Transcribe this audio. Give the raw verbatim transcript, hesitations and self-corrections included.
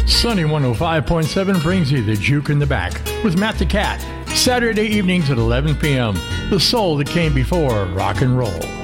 Sunny one oh five point seven brings you the Juke in the Back with Matt the Cat. Saturday evenings at eleven p.m. The soul that came before rock and roll.